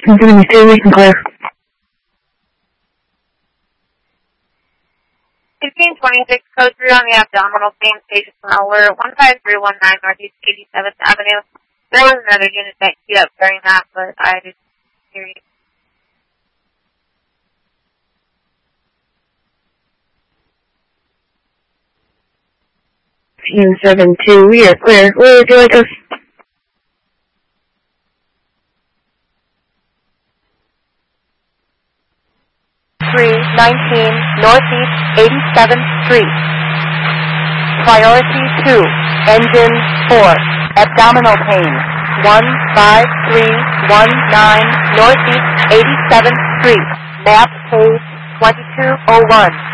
Continue, stay weak and clear. 1626, code 3 on the abdominal pain, station alert, 15319 Northeast 87th Avenue. There was another unit that queued up during that, but I didn't hear you. Team 7-2, we are clear. Where would you like us? Northeast 87th Street. Priority 2, engine 4, abdominal pain, 15319 Northeast 87th Street, map page 2201.